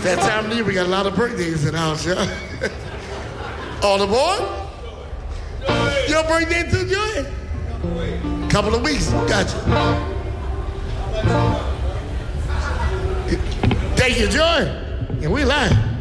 That time of the year, we got a lot of birthdays in the house, yeah? All aboard? Your birthday too, Joy? Couple of weeks, gotcha. Thank you, Joy. And we live.